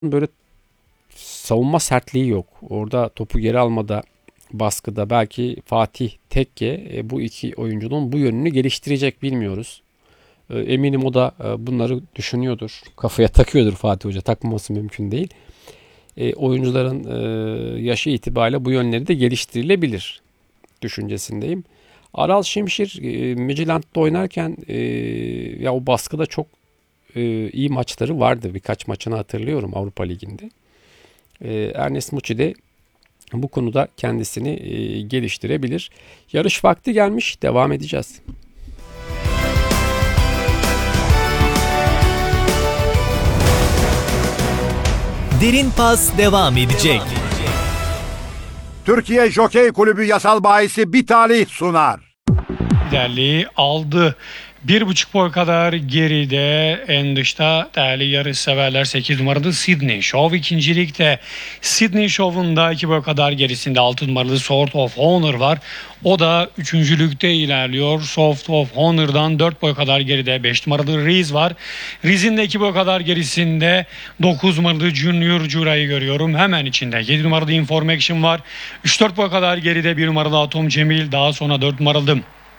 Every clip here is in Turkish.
böyle savunma sertliği yok. Orada topu geri almada, baskıda belki Fatih Tekke bu iki oyuncunun bu yönünü geliştirecek, bilmiyoruz. Eminim o da bunları düşünüyordur. Kafaya takıyordur Fatih Hoca. Takmaması mümkün değil. Oyuncuların yaşı itibariyle bu yönleri de geliştirilebilir düşüncesindeyim. Aral Şimşir Midtjylland'da oynarken ya o baskıda çok iyi maçları vardı. Birkaç maçını hatırlıyorum Avrupa Ligi'nde. Ernest Muçi de bu konuda kendisini geliştirebilir. Yarış vakti gelmiş. Devam edeceğiz. Derin Pas devam edecek. Türkiye Jokey Kulübü yasal bahisi Bitali sunar. Liderliği aldı. 1,5 boy kadar geride, en dışta değerli yarış severler 8 numaralı Sydney Show. İkincilikte Sydney Show'un da 2 boy kadar gerisinde 6 numaralı Sword of Honor var. O da üçüncülükte ilerliyor. Sword of Honor'dan 4 boy kadar geride 5 numaralı Riz var. Riz'in de 2 boy kadar gerisinde 9 numaralı Junior Jura'yı görüyorum. Hemen içinde 7 numaralı Information var. 3-4 boy kadar geride 1 numaralı Atom Cemil, daha sonra 4 numaralı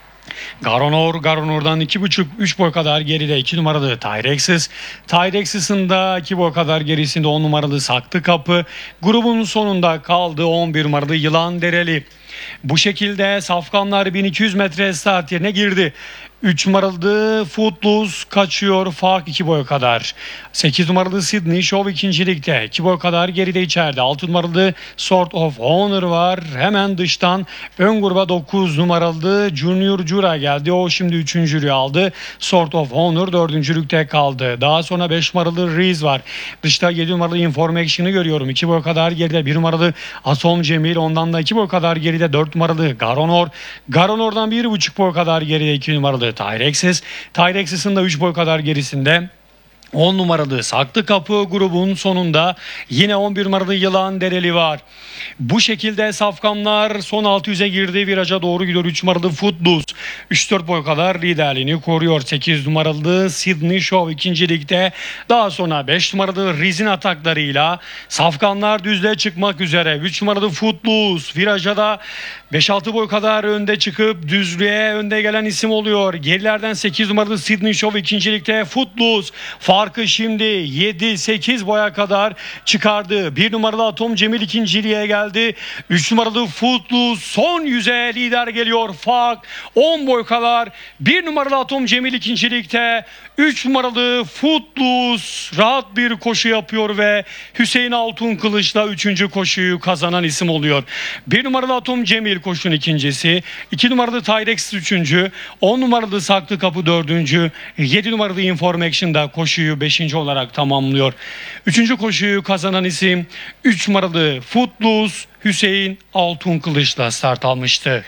Garonor'dan 2,5-3 boy kadar geride 2 numaralı Tyrexis'in da 2 boy kadar gerisinde 10 numaralı Saklı Kapı. Grubun sonunda kaldı 11 numaralı Yılan Dereli. Bu şekilde safkanlar 1200 metre start yerine girdi. 3 numaralı Footloose kaçıyor, fark 2 boy kadar. 8 numaralı Sydney Show ikincilikte 2 boy kadar geride içeride. 6 numaralı Sword of Honor var. Hemen dıştan ön gruba 9 numaralı Junior Jura geldi. O şimdi üçüncülüğü aldı. Sword of Honor dördüncülükte kaldı. Daha sonra 5 numaralı Riz var. Dışta 7 numaralı Information'ı görüyorum. 2 boy kadar geride 1 numaralı Atom Cemil. Ondan da 2 boy kadar geride 4 numaralı Garonor. Garonor'dan 1,5 boy kadar geride 2 numaralı Tyrexis'in de 3 boy kadar gerisinde 10 numaralı Saklı Kapı. Grubun sonunda yine 11 numaralı Yılan Dereli var. Bu şekilde safkanlar son 600'e girdiği viraja doğru gidiyor. 3 numaralı Footloose 3-4 boy kadar liderliğini koruyor. 8 numaralı Sydney Show ikincilikte. Daha sonra 5 numaralı Riz'in ataklarıyla safkanlar düzlüğe çıkmak üzere. 3 numaralı Footloose viraja da 5-6 boy kadar önde çıkıp düzlüğe önde gelen isim oluyor. Gerilerden 8 numaralı Sydney Show ikincilikte. Footloose farkı şimdi 7-8 boya kadar çıkardı. 1 numaralı Atom Cemil ikinciliğe geldi. 3 numaralı Footloose son 100'e lider geliyor. Fark 10 boy kadar. 1 numaralı Atom Cemil ikincilikte. 3 numaralı Footloose rahat bir koşu yapıyor ve Hüseyin Altun Kılıç'la 3. koşuyu kazanan isim oluyor. 1 numaralı Atom Cemil koşunun ikincisi. 2 numaralı Tyrex 3. 10 numaralı Saklı Kapı 4. 7 numaralı Information da koşuyu 5. olarak tamamlıyor. 3. koşuyu kazanan isim 3 numaralı Footloose Hüseyin Altun Kılıç'la start almıştı.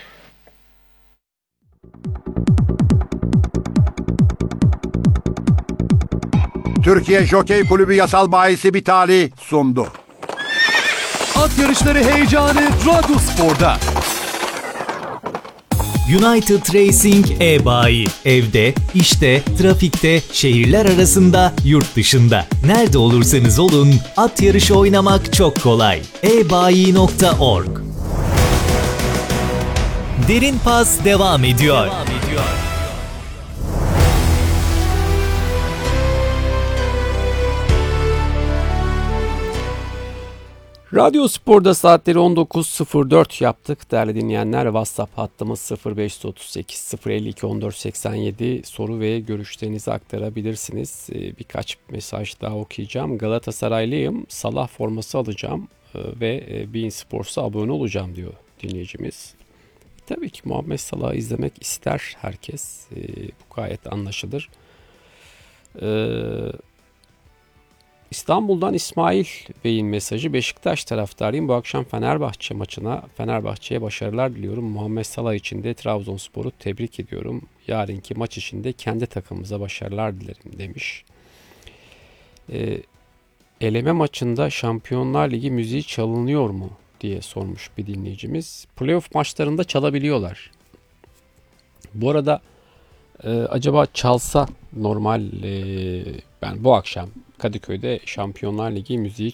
Türkiye Jokey Kulübü yasal bahisi Bitali sundu. At yarışları heyecanı Radyospor'da. United Racing e-bayi. Evde, işte, trafikte, şehirler arasında, yurt dışında. Nerede olursanız olun, at yarışı oynamak çok kolay. ebayi.org. Derin Pas devam ediyor. Radyo Spor'da saatleri 19.04 yaptık. Değerli dinleyenler, WhatsApp hattımız 0538 052 1487, soru ve görüşlerinizi aktarabilirsiniz. Birkaç mesaj daha okuyacağım. Galatasaraylıyım, Salah forması alacağım ve Bein Sports'a abone olacağım diyor dinleyicimiz. Tabii ki Muhammed Salah'ı izlemek ister herkes. Bu gayet anlaşılır. İstanbul'dan İsmail Bey'in mesajı: Beşiktaş taraftarıyım. Bu akşam Fenerbahçe'ye başarılar diliyorum. Muhammed Salah için de Trabzonspor'u tebrik ediyorum. Yarınki maç için de kendi takımımıza başarılar dilerim demiş. Eleme maçında Şampiyonlar Ligi müziği çalınıyor mu diye sormuş bir dinleyicimiz. Playoff maçlarında çalabiliyorlar. Bu arada acaba çalsa normal Yani bu akşam Kadıköy'de Şampiyonlar Ligi müziği